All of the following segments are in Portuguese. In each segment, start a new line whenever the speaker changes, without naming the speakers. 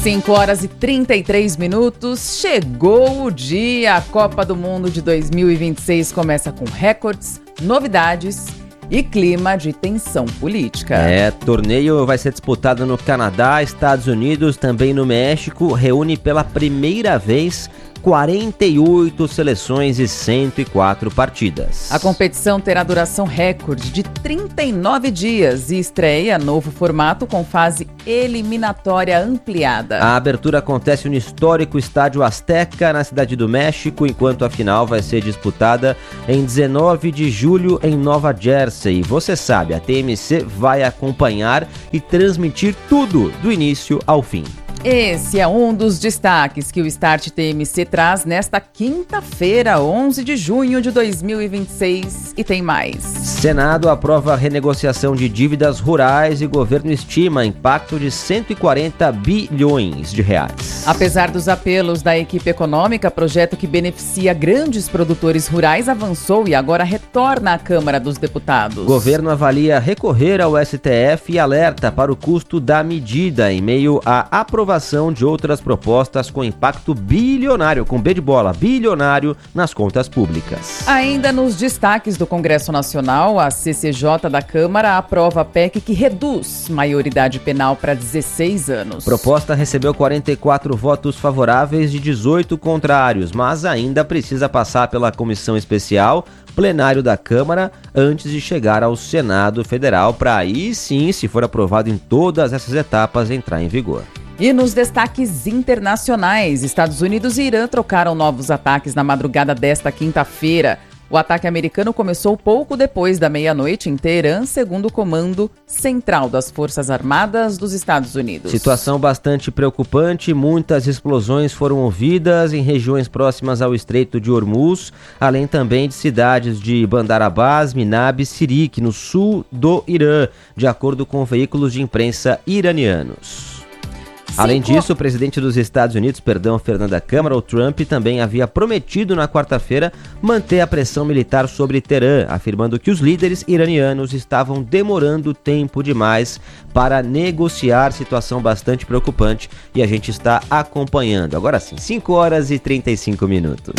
5 horas e 33 minutos, chegou o dia. A Copa do Mundo de 2026 começa com recordes, novidades e clima de tensão política.
Torneio vai ser disputado no Canadá, Estados Unidos, também no México, reúne pela primeira vez 48 seleções e 104 partidas.
A competição terá duração recorde de 39 dias e estreia novo formato com fase eliminatória ampliada.
A abertura acontece no histórico Estádio Azteca, na Cidade do México, enquanto a final vai ser disputada em 19 de julho em Nova Jersey. Você sabe, a TMC vai acompanhar e transmitir tudo do início ao fim.
Esse é um dos destaques que o Start TMC traz nesta quinta-feira, 11 de junho de 2026. E tem mais.
Senado aprova a renegociação de dívidas rurais e governo estima impacto de 140 bilhões de reais.
Apesar dos apelos da equipe econômica, projeto que beneficia grandes produtores rurais avançou e agora retorna à Câmara dos Deputados.
Governo avalia recorrer ao STF e alerta para o custo da medida em meio à aprovação de outras propostas com impacto bilionário, com B de bola, bilionário nas contas públicas.
Ainda nos destaques do Congresso Nacional, a CCJ da Câmara aprova a PEC que reduz maioridade penal para 16 anos.
Proposta recebeu 44 votos favoráveis de 18 contrários, mas ainda precisa passar pela comissão especial, plenário da Câmara, antes de chegar ao Senado Federal, para aí sim, se for aprovado em todas essas etapas, entrar em vigor.
E nos destaques internacionais, Estados Unidos e Irã trocaram novos ataques na madrugada desta quinta-feira. O ataque americano começou pouco depois da meia-noite em Teherã, segundo o Comando Central das Forças Armadas dos Estados Unidos.
Situação bastante preocupante, muitas explosões foram ouvidas em regiões próximas ao Estreito de Hormuz, além também de cidades de Bandar Abbas, Minab e Sirik, no sul do Irã, de acordo com veículos de imprensa iranianos. Além disso, o presidente dos Estados Unidos, Fernanda Câmara, o Trump, também havia prometido na quarta-feira manter a pressão militar sobre Teherã, afirmando que os líderes iranianos estavam demorando tempo demais para negociar, situação bastante preocupante, e a gente está acompanhando. Agora sim, 5 horas e 35 minutos.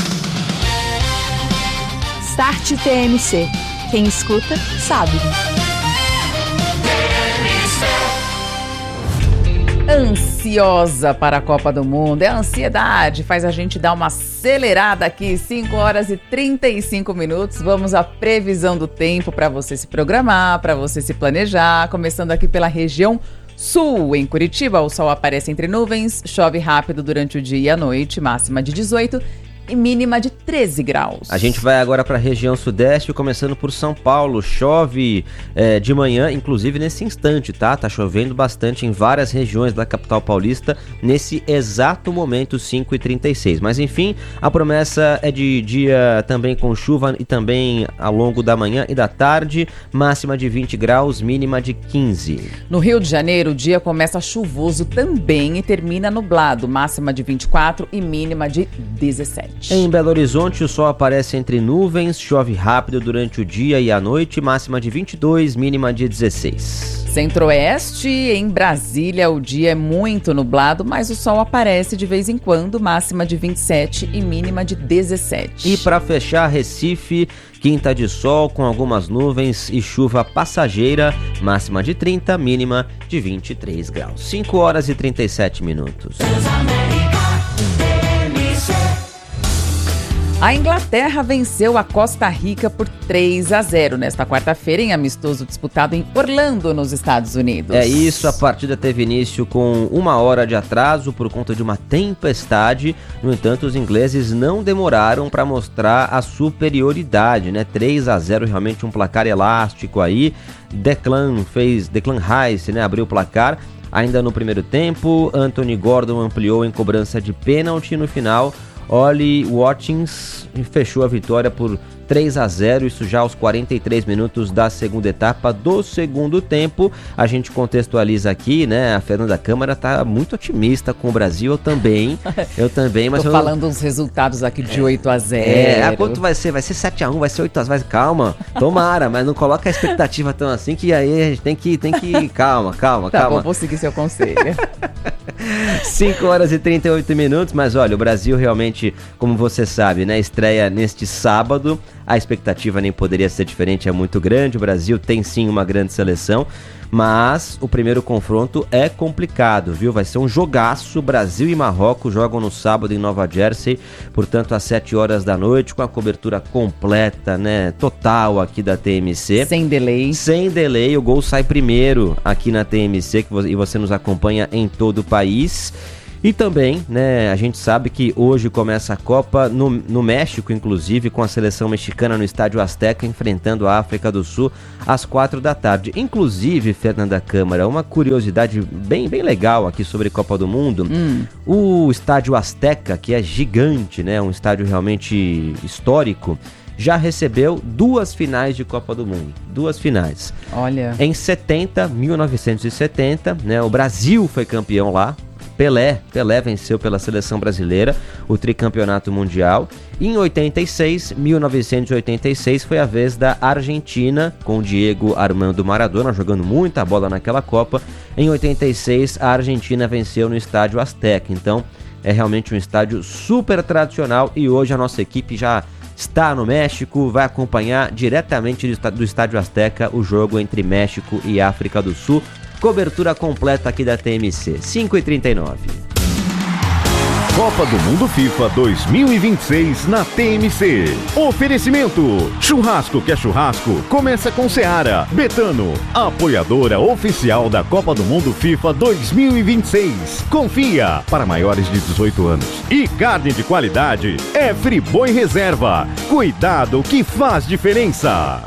Start TMC. Quem escuta, sabe.
Ansiosa para a Copa do Mundo. A ansiedade faz a gente dar uma acelerada aqui. 5 horas e 35 minutos. Vamos à previsão do tempo para você se programar, para você se planejar. Começando aqui pela região sul. Em Curitiba, o sol aparece entre nuvens, chove rápido durante o dia e a noite, máxima de 18 e mínima de 13 graus.
A gente vai agora para a região sudeste, começando por São Paulo. Chove de manhã, inclusive nesse instante, tá? Tá chovendo bastante em várias regiões da capital paulista nesse exato momento, 5h36. Mas enfim, a promessa é de dia também com chuva e também ao longo da manhã e da tarde, máxima de 20 graus, mínima de 15.
No Rio de Janeiro, o dia começa chuvoso também e termina nublado, máxima de 24 e mínima de 17.
Em Belo Horizonte, o sol aparece entre nuvens, chove rápido durante o dia e a noite, máxima de 22, mínima de 16.
Centro-Oeste, em Brasília, o dia é muito nublado, mas o sol aparece de vez em quando, máxima de 27 e mínima de 17.
E para fechar, Recife, quinta de sol com algumas nuvens e chuva passageira, máxima de 30, mínima de 23 graus. 5 horas e 37 minutos.
A Inglaterra venceu a Costa Rica por 3-0 nesta quarta-feira em amistoso disputado em Orlando, nos Estados Unidos.
É isso, a partida teve início com 1 hora de atraso por conta de uma tempestade. No entanto, os ingleses não demoraram para mostrar a superioridade, né? 3-0, realmente um placar elástico aí. Declan Rice, né, abriu o placar. Ainda no primeiro tempo, Anthony Gordon ampliou em cobrança de pênalti. No final, Ollie Watkins fechou a vitória por 3-0, isso já aos 43 minutos da segunda etapa do segundo tempo. A gente contextualiza aqui, né? A Fernanda Câmara tá muito otimista com o Brasil, eu também, mas
tô falando uns resultados aqui de 8-0.
Quanto vai ser? Vai ser 7-1, vai ser 8-0, calma, tomara, mas não coloca a expectativa tão assim, que aí a gente tem que calma.
Tá bom, vou seguir seu conselho.
5 horas e 38 minutos, mas olha, o Brasil realmente, como você sabe, né, estreia neste sábado. A expectativa nem poderia ser diferente, é muito grande. O Brasil tem sim uma grande seleção, mas o primeiro confronto é complicado, viu? Vai ser um jogaço. Brasil e Marrocos jogam no sábado em Nova Jersey, portanto às 7 horas da noite, com a cobertura completa, né, total aqui da TMC.
Sem delay.
Sem delay, o gol sai primeiro aqui na TMC e você nos acompanha em todo o país. E também, né, a gente sabe que hoje começa a Copa no México, inclusive, com a seleção mexicana no Estádio Azteca, enfrentando a África do Sul às 4 da tarde. Inclusive, Fernanda Câmara, uma curiosidade bem legal aqui sobre Copa do Mundo. O Estádio Azteca, que é gigante, né, um estádio realmente histórico, já recebeu 2 finais de Copa do Mundo. 2 finais.
Olha.
Em 1970, né, o Brasil foi campeão lá. Pelé venceu pela seleção brasileira o tricampeonato mundial. E em 1986, foi a vez da Argentina, com Diego Armando Maradona jogando muita bola naquela Copa. Em 86, a Argentina venceu no Estádio Azteca. Então, é realmente um estádio super tradicional e hoje a nossa equipe já está no México, vai acompanhar diretamente do Estádio Azteca o jogo entre México e África do Sul. Cobertura completa aqui da TMC, 5h39.
Copa do Mundo FIFA 2026 na TMC. Oferecimento: churrasco que é churrasco, começa com Seara. Betano, apoiadora oficial da Copa do Mundo FIFA 2026. Confia, para maiores de 18 anos. E carne de qualidade é Friboi Reserva. Cuidado que faz diferença.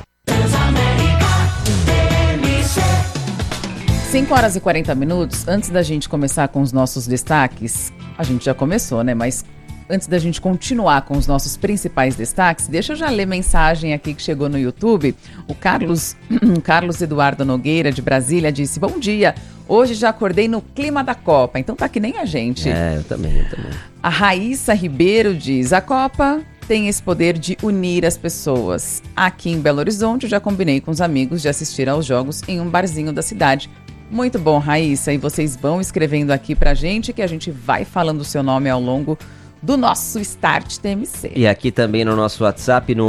5 horas e 40 minutos, antes da gente começar com os nossos destaques, a gente já começou, né? Mas antes da gente continuar com os nossos principais destaques, deixa eu já ler mensagem aqui que chegou no YouTube. O Carlos Eduardo Nogueira, de Brasília, disse: bom dia, hoje já acordei no clima da Copa, então tá que nem a gente.
Eu também.
A Raíssa Ribeiro diz: a Copa tem esse poder de unir as pessoas. Aqui em Belo Horizonte, já combinei com os amigos de assistir aos jogos em um barzinho da cidade. Muito bom, Raíssa, e vocês vão escrevendo aqui pra gente que a gente vai falando o seu nome ao longo do nosso Start TMC.
E aqui também no nosso WhatsApp, no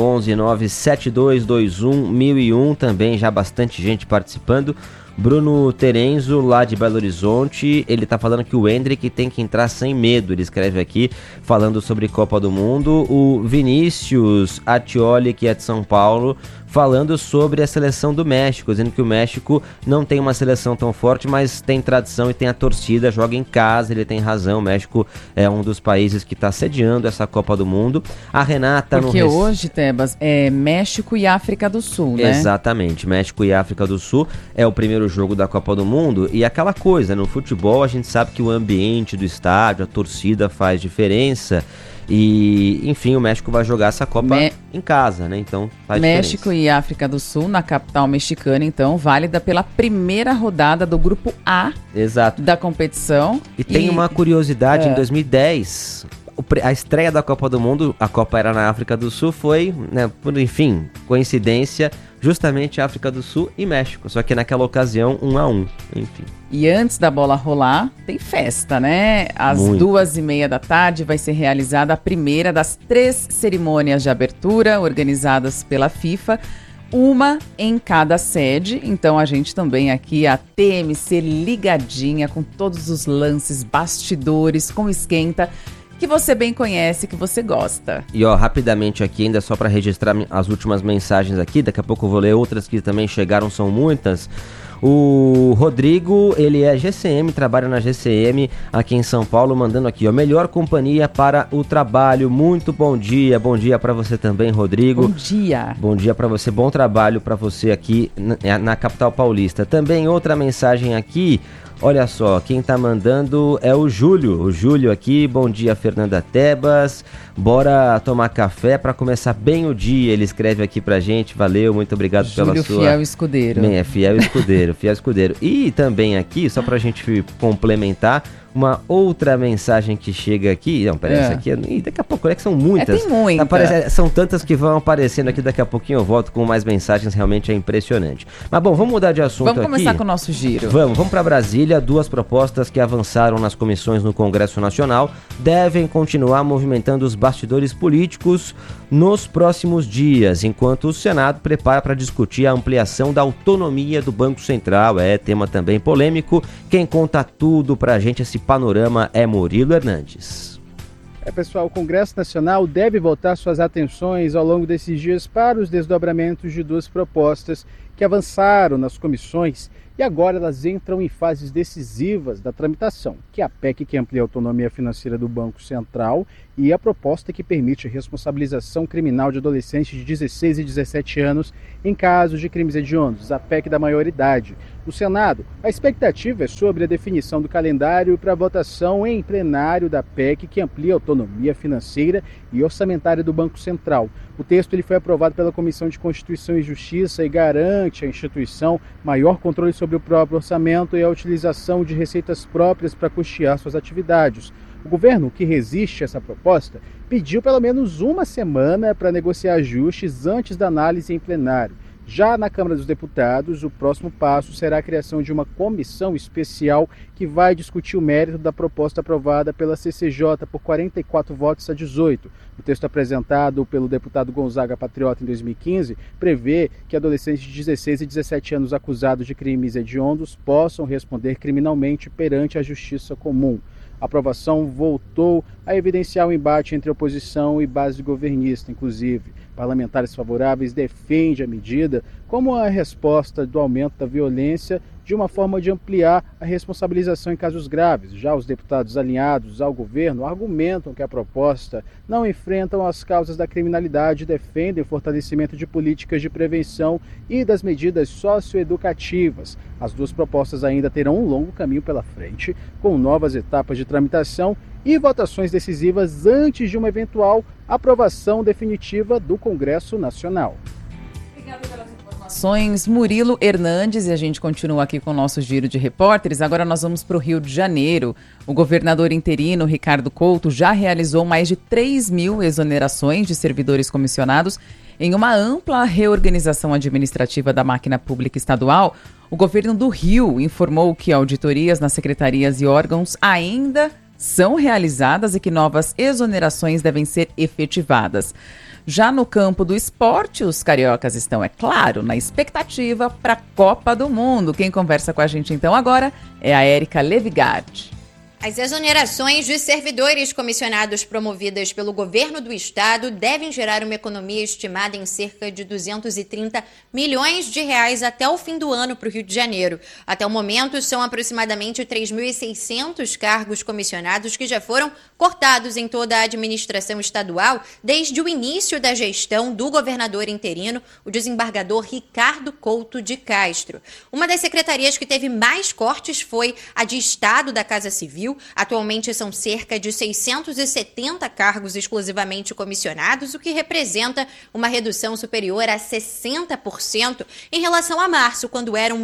11972211001, também já bastante gente participando. Bruno Terenzo, lá de Belo Horizonte, ele tá falando que o Hendrick tem que entrar sem medo, ele escreve aqui, falando sobre Copa do Mundo. O Vinícius Atioli, que é de São Paulo, falando sobre a seleção do México, dizendo que o México não tem uma seleção tão forte, mas tem tradição e tem a torcida, joga em casa, ele tem razão, o México é um dos países que está sediando essa Copa do Mundo. A Renata...
Porque hoje, Tebas, é México e África do Sul, né?
Exatamente, México e África do Sul é o primeiro jogo da Copa do Mundo, e aquela coisa, no futebol a gente sabe que o ambiente do estádio, a torcida faz diferença. E, enfim, o México vai jogar essa Copa em casa, né? Então faz
México
diferença.
E África do Sul, na capital mexicana, então, válida pela primeira rodada do Grupo A.
Exato.
Da competição.
E tem uma curiosidade, em 2010, a estreia da Copa do Mundo, a Copa era na África do Sul, foi, né, por, enfim, coincidência, justamente África do Sul e México, só que naquela ocasião 1-1, enfim.
E antes da bola rolar, tem festa, né? Às 2h30 da tarde vai ser realizada a primeira das 3 cerimônias de abertura organizadas pela FIFA, uma em cada sede. Então a gente também aqui, a TMC ligadinha com todos os lances, bastidores, com esquenta, que você bem conhece, que você gosta.
E ó, rapidamente aqui, ainda só para registrar as últimas mensagens aqui, daqui a pouco eu vou ler outras que também chegaram, são muitas. O Rodrigo, ele é GCM, trabalha na GCM aqui em São Paulo, mandando aqui, ó, melhor companhia para o trabalho, muito bom dia para você também, Rodrigo.
Bom dia.
Bom dia para você, bom trabalho para você aqui na capital paulista. Também outra mensagem aqui, olha só, quem tá mandando é o Júlio aqui, bom dia Fernanda Tebas, bora tomar café para começar bem o dia, ele escreve aqui pra gente, valeu, muito obrigado pela sua...
Júlio Fiel Escudeiro.
Bem, é fiel escudeiro. E também aqui, só pra gente complementar, Uma outra mensagem que chega aqui, não, peraí, essa aqui, e daqui a pouco, que são muitas.
Tem muita.
São tantas que vão aparecendo aqui, daqui a pouquinho eu volto com mais mensagens, realmente é impressionante. Mas bom, vamos mudar de assunto aqui.
Vamos começar com o nosso giro.
Vamos para Brasília. 2 propostas que avançaram nas comissões no Congresso Nacional devem continuar movimentando os bastidores políticos nos próximos dias, enquanto o Senado prepara para discutir a ampliação da autonomia do Banco Central. É tema também polêmico. Quem conta tudo pra gente esse panorama é Murilo Hernandes.
Pessoal, o Congresso Nacional deve voltar suas atenções ao longo desses dias para os desdobramentos de 2 propostas que avançaram nas comissões e agora elas entram em fases decisivas da tramitação, que é a PEC que amplia a autonomia financeira do Banco Central e a proposta que permite a responsabilização criminal de adolescentes de 16 e 17 anos em casos de crimes hediondos, a PEC da maioridade. No Senado, a expectativa é sobre a definição do calendário para a votação em plenário da PEC que amplia a autonomia financeira e orçamentária do Banco Central. O texto ele foi aprovado pela Comissão de Constituição e Justiça e garante à instituição maior controle sobre o próprio orçamento e a utilização de receitas próprias para custear suas atividades. O governo, que resiste a essa proposta, pediu pelo menos uma semana para negociar ajustes antes da análise em plenário. Já na Câmara dos Deputados, o próximo passo será a criação de uma comissão especial que vai discutir o mérito da proposta aprovada pela CCJ por 44 votos a 18. O texto apresentado pelo deputado Gonzaga Patriota em 2015 prevê que adolescentes de 16 e 17 anos acusados de crimes hediondos possam responder criminalmente perante a justiça comum. A aprovação voltou a evidenciar o embate entre oposição e base governista, inclusive. Parlamentares favoráveis defendem a medida como a resposta do aumento da violência de uma forma de ampliar a responsabilização em casos graves. Já os deputados alinhados ao governo argumentam que a proposta não enfrentam as causas da criminalidade e defendem o fortalecimento de políticas de prevenção e das medidas socioeducativas. As 2 propostas ainda terão um longo caminho pela frente, com novas etapas de tramitação e votações decisivas antes de uma eventual aprovação definitiva do Congresso Nacional.
Obrigada pelas informações, Murilo Hernandes, e a gente continua aqui com o nosso giro de repórteres. Agora nós vamos para o Rio de Janeiro. O governador interino, Ricardo Couto, já realizou mais de 3.000 exonerações de servidores comissionados em uma ampla reorganização administrativa da máquina pública estadual. O governo do Rio informou que auditorias nas secretarias e órgãos ainda são realizadas e que novas exonerações devem ser efetivadas. Já no campo do esporte, os cariocas estão, é claro, na expectativa para a Copa do Mundo. Quem conversa com a gente então agora é a Érica Levigard.
As exonerações de servidores comissionados promovidas pelo governo do estado devem gerar uma economia estimada em cerca de 230 milhões de reais até o fim do ano para o Rio de Janeiro. Até o momento, são aproximadamente 3.600 cargos comissionados que já foram cortados em toda a administração estadual desde o início da gestão do governador interino, o desembargador Ricardo Couto de Castro. Uma das secretarias que teve mais cortes foi a de Estado da Casa Civil. Atualmente são cerca de 670 cargos exclusivamente comissionados, o que representa uma redução superior a 60% em relação a março, quando eram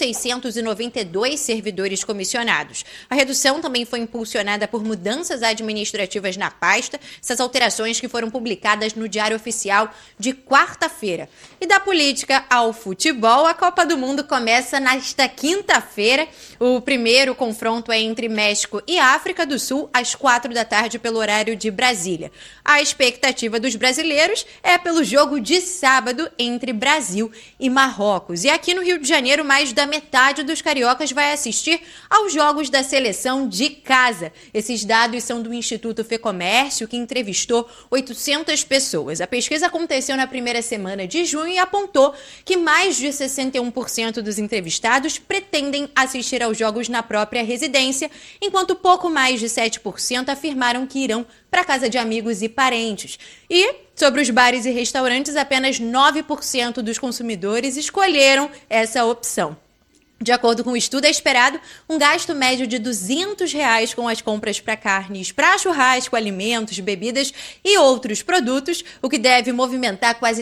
1.692 servidores comissionados. A redução também foi impulsionada por mudanças administrativas na pasta, essas alterações que foram publicadas no Diário Oficial de quarta-feira. E da política ao futebol, a Copa do Mundo começa nesta quinta-feira. O primeiro confronto é entre México e África do Sul, às 4 da tarde, pelo horário de Brasília. A expectativa dos brasileiros é pelo jogo de sábado entre Brasil e Marrocos. E aqui no Rio de Janeiro, mais da metade dos cariocas vai assistir aos jogos da seleção de casa. Esses dados são do Instituto Fecomércio, que entrevistou 800 pessoas. A pesquisa aconteceu na primeira semana de junho e apontou que mais de 61% dos entrevistados pretendem assistir aos jogos na própria residência, enquanto pouco mais de 7% afirmaram que irão para casa de amigos e parentes. E, sobre os bares e restaurantes, apenas 9% dos consumidores escolheram essa opção. De acordo com o estudo, é esperado um gasto médio de R$200 com as compras para carnes, para churrasco, alimentos, bebidas e outros produtos, o que deve movimentar quase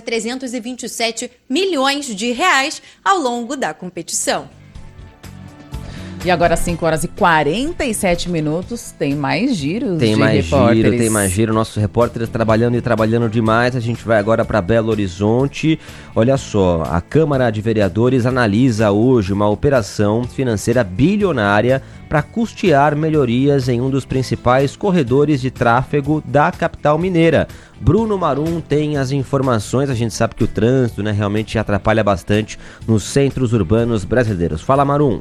327 milhões de reais ao longo da competição.
E agora, 5 horas e 47 minutos, tem mais giros
Tem
de
mais
repórteres.
giro, tem mais giro. Nossos repórteres trabalhando e trabalhando demais. A gente vai agora para Belo Horizonte. Olha só, a Câmara de Vereadores analisa hoje uma operação financeira bilionária para custear melhorias em um dos principais corredores de tráfego da capital mineira. Bruno Marum tem as informações. A gente sabe que o trânsito, realmente atrapalha bastante nos centros urbanos brasileiros. Fala, Marum.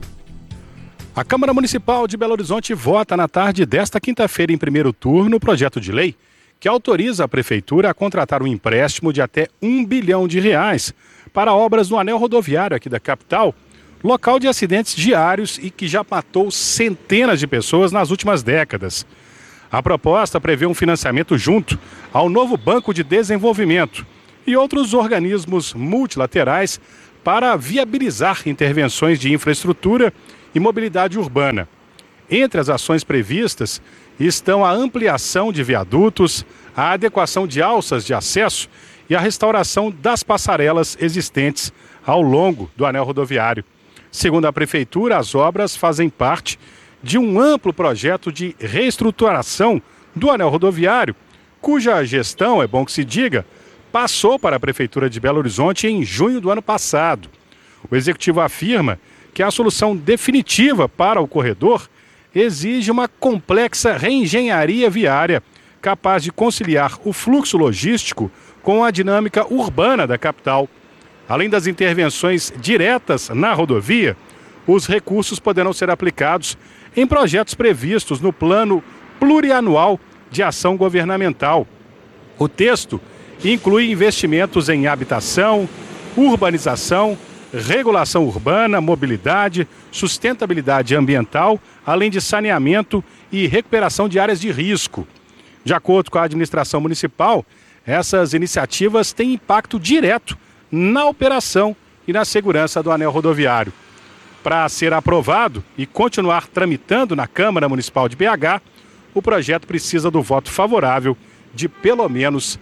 A Câmara Municipal de Belo Horizonte vota na tarde desta quinta-feira em primeiro turno o projeto de lei que autoriza a Prefeitura a contratar um empréstimo de até R$1 bilhão para obras no anel rodoviário aqui da capital, local de acidentes diários e que já matou centenas de pessoas nas últimas décadas. A proposta prevê um financiamento junto ao novo Banco de Desenvolvimento e outros organismos multilaterais para viabilizar intervenções de infraestrutura e mobilidade urbana. Entre as ações previstas estão a ampliação de viadutos, a adequação de alças de acesso e a restauração das passarelas existentes ao longo do anel rodoviário. Segundo a Prefeitura, as obras fazem parte de um amplo projeto de reestruturação do anel rodoviário, cuja gestão, é bom que se diga, passou para a Prefeitura de Belo Horizonte em junho do ano passado. O Executivo afirma que a solução definitiva para o corredor exige uma complexa reengenharia viária capaz de conciliar o fluxo logístico com a dinâmica urbana da capital. Além das intervenções diretas na rodovia, os recursos poderão ser aplicados em projetos previstos no Plano Plurianual de Ação Governamental. O texto inclui investimentos em habitação, urbanização, regulação urbana, mobilidade, sustentabilidade ambiental, além de saneamento e recuperação de áreas de risco. De acordo com a administração municipal, essas iniciativas têm impacto direto na operação e na segurança do anel rodoviário. Para ser aprovado e continuar tramitando na Câmara Municipal de BH, o projeto precisa do voto favorável de pelo menos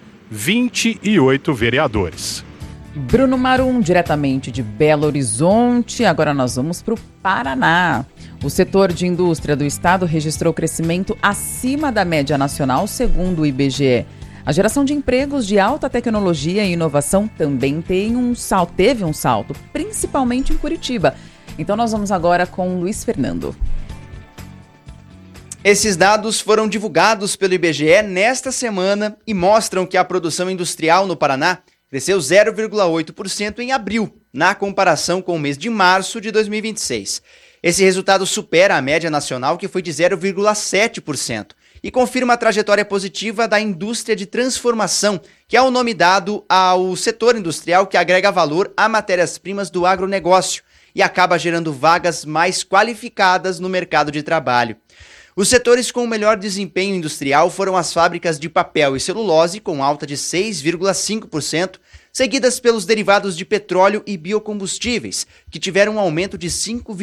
28 vereadores.
Bruno Marum, diretamente de Belo Horizonte. Agora nós vamos para o Paraná. O setor de indústria do estado registrou crescimento acima da média nacional, segundo o IBGE. A geração de empregos de alta tecnologia e inovação também teve um salto, principalmente em Curitiba. Então nós vamos agora com o Luiz Fernando.
Esses dados foram divulgados pelo IBGE nesta semana e mostram que a produção industrial no Paraná cresceu 0,8% em abril, na comparação com o mês de março de 2026. Esse resultado supera a média nacional, que foi de 0,7%, e confirma a trajetória positiva da indústria de transformação, que é o nome dado ao setor industrial que agrega valor a matérias-primas do agronegócio e acaba gerando vagas mais qualificadas no mercado de trabalho. Os setores com o melhor desempenho industrial foram as fábricas de papel e celulose, com alta de 6,5%, seguidas pelos derivados de petróleo e biocombustíveis, que tiveram um aumento de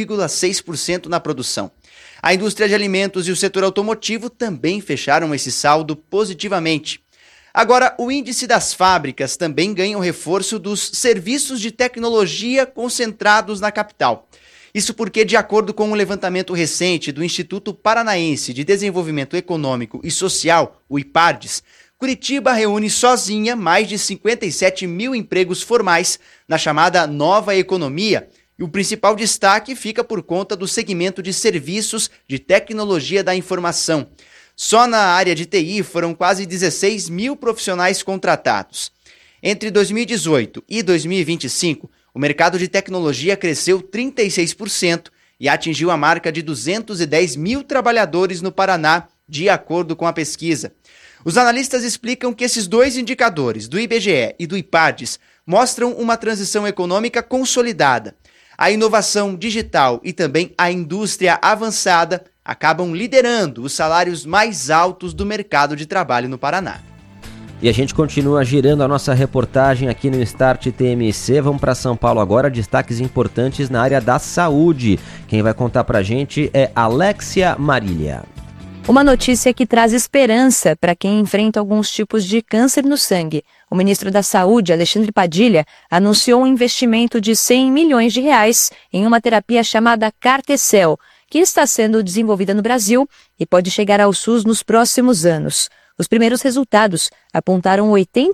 5,6% na produção. A indústria de alimentos e o setor automotivo também fecharam esse saldo positivamente. Agora, o índice das fábricas também ganha um reforço dos serviços de tecnologia concentrados na capital. Isso porque, de acordo com um levantamento recente do Instituto Paranaense de Desenvolvimento Econômico e Social, o IPARDES, Curitiba reúne sozinha mais de 57 mil empregos formais na chamada nova economia, e o principal destaque fica por conta do segmento de serviços de tecnologia da informação. Só na área de TI foram quase 16 mil profissionais contratados. Entre 2018 e 2025, o mercado de tecnologia cresceu 36% e atingiu a marca de 210 mil trabalhadores no Paraná, de acordo com a pesquisa. Os analistas explicam que esses dois indicadores, do IBGE e do IPARDES, mostram uma transição econômica consolidada. A inovação digital e também a indústria avançada acabam liderando os salários mais altos do mercado de trabalho no Paraná.
E a gente continua girando a nossa reportagem aqui no Start TMC. Vamos para São Paulo agora, destaques importantes na área da saúde. Quem vai contar pra gente é Alexia Marília.
Uma notícia que traz esperança para quem enfrenta alguns tipos de câncer no sangue. O ministro da Saúde, Alexandre Padilha, anunciou um investimento de R$100 milhões em uma terapia chamada Cartecel, que está sendo desenvolvida no Brasil e pode chegar ao SUS nos próximos anos. Os primeiros resultados apontaram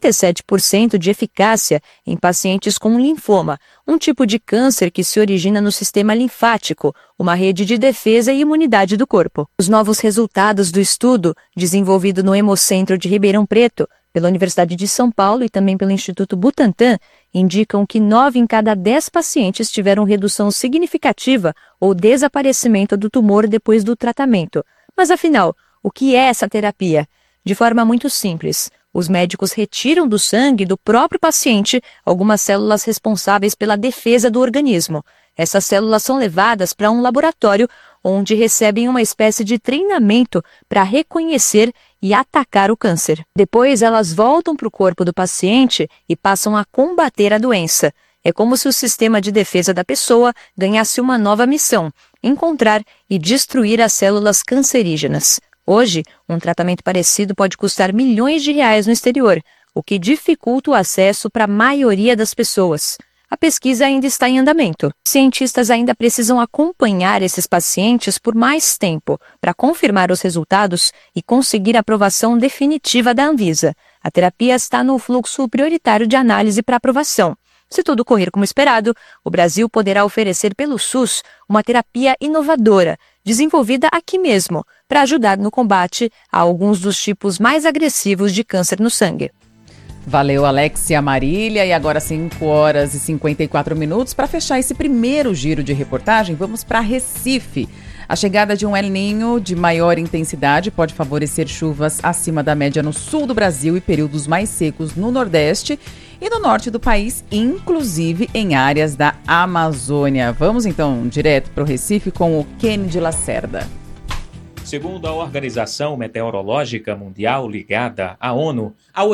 87% de eficácia em pacientes com linfoma, um tipo de câncer que se origina no sistema linfático, uma rede de defesa e imunidade do corpo. Os novos resultados do estudo, desenvolvido no Hemocentro de Ribeirão Preto, pela Universidade de São Paulo e também pelo Instituto Butantan, indicam que 9 em cada 10 pacientes tiveram redução significativa ou desaparecimento do tumor depois do tratamento. Mas afinal, o que é essa terapia? De forma muito simples, os médicos retiram do sangue do próprio paciente algumas células responsáveis pela defesa do organismo. Essas células são levadas para um laboratório onde recebem uma espécie de treinamento para reconhecer e atacar o câncer. Depois, elas voltam para o corpo do paciente e passam a combater a doença. É como se o sistema de defesa da pessoa ganhasse uma nova missão: encontrar e destruir as células cancerígenas. Hoje, um tratamento parecido pode custar milhões de reais no exterior, o que dificulta o acesso para a maioria das pessoas. A pesquisa ainda está em andamento. Cientistas ainda precisam acompanhar esses pacientes por mais tempo para confirmar os resultados e conseguir a aprovação definitiva da Anvisa. A terapia está no fluxo prioritário de análise para aprovação. Se tudo correr como esperado, o Brasil poderá oferecer pelo SUS uma terapia inovadora, desenvolvida aqui mesmo, para ajudar no combate a alguns dos tipos mais agressivos de câncer no sangue.
Valeu, Alexia Marília. E agora 5 horas e 54 minutos. Para fechar esse primeiro giro de reportagem, vamos para Recife. A chegada de um El Niño de maior intensidade pode favorecer chuvas acima da média no sul do Brasil e períodos mais secos no Nordeste e no norte do país, inclusive em áreas da Amazônia. Vamos então direto para o Recife com o Kennedy Lacerda.
Segundo a Organização Meteorológica Mundial ligada à ONU, há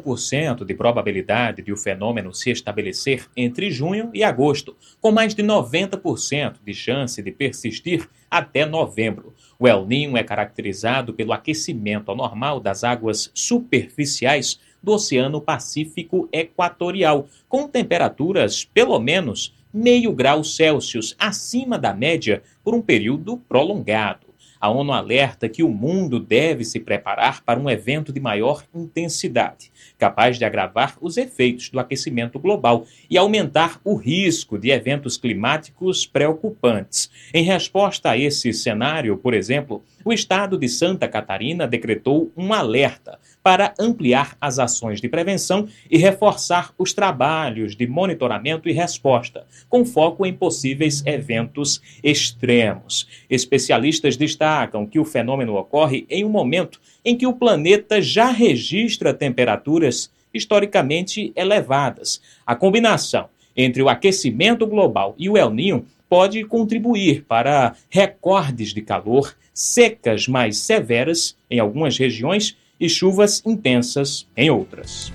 80% de probabilidade de o fenômeno se estabelecer entre junho e agosto, com mais de 90% de chance de persistir até novembro. O El Niño é caracterizado pelo aquecimento anormal das águas superficiais do Oceano Pacífico Equatorial, com temperaturas pelo menos 0,5 grau Celsius acima da média por um período prolongado. A ONU alerta que o mundo deve se preparar para um evento de maior intensidade, capaz de agravar os efeitos do aquecimento global e aumentar o risco de eventos climáticos preocupantes. Em resposta a esse cenário, por exemplo, o estado de Santa Catarina decretou um alerta para ampliar as ações de prevenção e reforçar os trabalhos de monitoramento e resposta, com foco em possíveis eventos extremos. Especialistas destacam que o fenômeno ocorre em um momento em que o planeta já registra temperaturas historicamente elevadas. A combinação entre o aquecimento global e o El Niño pode contribuir para recordes de calor, secas mais severas em algumas regiões e chuvas intensas em outras.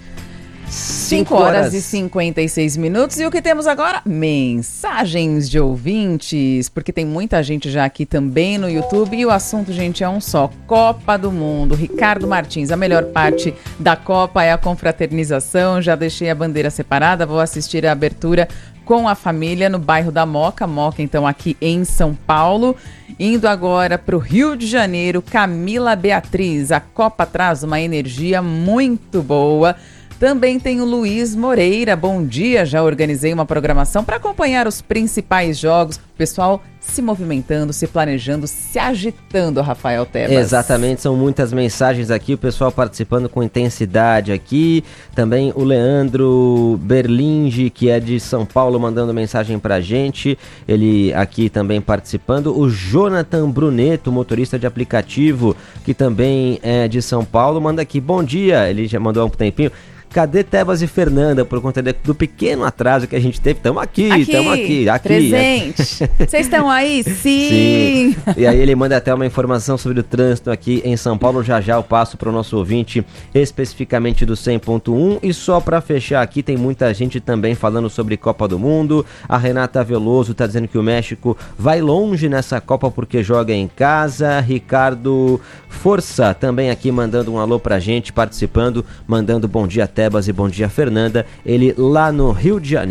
5 horas e 56 minutos. E o que temos agora? Mensagens de ouvintes, porque tem muita gente já aqui também no YouTube. E o assunto, gente, é um só: Copa do Mundo. Ricardo Martins: a melhor parte da Copa é a confraternização. Já deixei a bandeira separada, vou assistir a abertura com a família no bairro da Moca. Moca, então, aqui em São Paulo. Indo agora para o Rio de Janeiro, Camila Beatriz: a Copa traz uma energia muito boa. Também tem o Luiz Moreira: bom dia, já organizei uma programação para acompanhar os principais jogos. O pessoal se movimentando, se planejando, se agitando, Rafael Tebas.
Exatamente, são muitas mensagens aqui, o pessoal participando com intensidade aqui. Também o Leandro Berlinge, que é de São Paulo, mandando mensagem pra gente. Ele aqui também participando. O Jonathan Bruneto, motorista de aplicativo, que também é de São Paulo, manda aqui: bom dia. Ele já mandou há um tempinho. Cadê Tebas e Fernanda? Por conta do pequeno atraso que a gente teve. Estamos aqui.
Presente. Vocês estão aí? Sim.
E aí ele manda até uma informação sobre o trânsito aqui em São Paulo. Já eu passo para o nosso ouvinte, especificamente do 100.1. E só para fechar aqui, tem muita gente também falando sobre Copa do Mundo. A Renata Veloso está dizendo que o México vai longe nessa Copa porque joga em casa. Ricardo Força também aqui mandando um alô pra gente, participando, mandando bom dia Tebas e bom dia Fernanda, ele lá no Rio de Janeiro.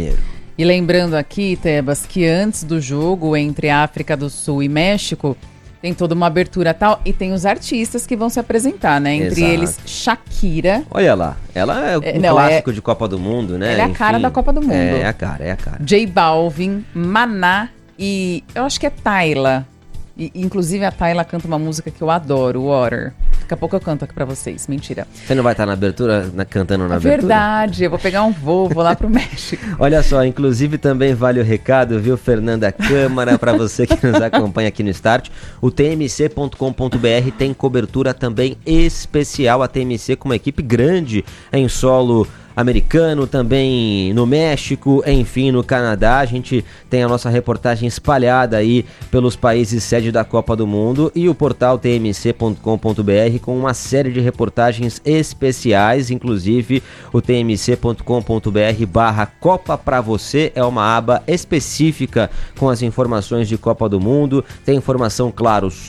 E lembrando aqui, Tebas, que antes do jogo entre a África do Sul e México, tem toda uma abertura tal, e tem os artistas que vão se apresentar, né? Entre eles, Shakira.
Olha lá, ela é um clássico de Copa do Mundo, né?
Ela é a cara da Copa do Mundo.
É a cara.
J Balvin, Maná e eu acho que é Tayla. E, inclusive a Tayla canta uma música que eu adoro, Water. Daqui a pouco eu canto aqui pra vocês, mentira.
Você não vai estar na abertura, cantando na abertura?
Verdade, eu vou pegar um voo, vou lá pro México.
Olha só, inclusive também vale o recado, viu, Fernanda Câmara, para você que nos acompanha aqui no Start. O tmc.com.br tem cobertura também especial, a TMC com uma equipe grande em solo americano, também no México, enfim, no Canadá. A gente tem a nossa reportagem espalhada aí pelos países sede da Copa do Mundo e o portal tmc.com.br com uma série de reportagens especiais, inclusive o tmc.com.br/Copa pra você é uma aba específica com as informações de Copa do Mundo. Tem informação, claro,